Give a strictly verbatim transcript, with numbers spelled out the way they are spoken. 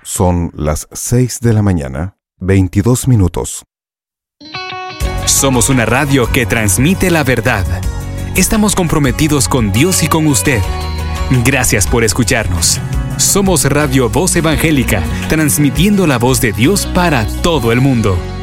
Son las seis de la mañana, veintidós minutos. Somos una radio que transmite la verdad. Estamos comprometidos con Dios y con usted. Gracias por escucharnos. Somos Radio Voz Evangélica, transmitiendo la voz de Dios para todo el mundo.